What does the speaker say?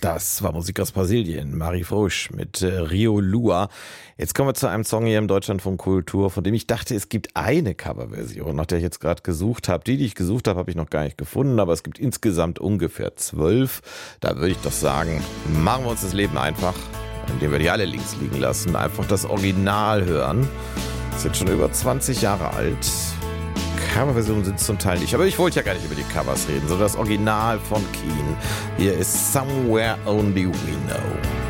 Das war Musik aus Brasilien, Mari Frousch mit Rio Lua. Jetzt kommen wir zu einem Song hier im Deutschlandfunk Kultur, von dem ich dachte, es gibt eine Coverversion, nach der ich jetzt gerade gesucht habe. Die ich gesucht habe, habe ich noch gar nicht gefunden, aber es gibt insgesamt ungefähr 12. Da würde ich doch sagen, machen wir uns das Leben einfach, indem wir die alle links liegen lassen, einfach das Original hören. Ist jetzt schon über 20 Jahre alt. Coverversionen sind es zum Teil nicht, aber ich wollte ja gar nicht über die Covers reden, sondern das Original von Keane. Hier ist Somewhere Only We Know.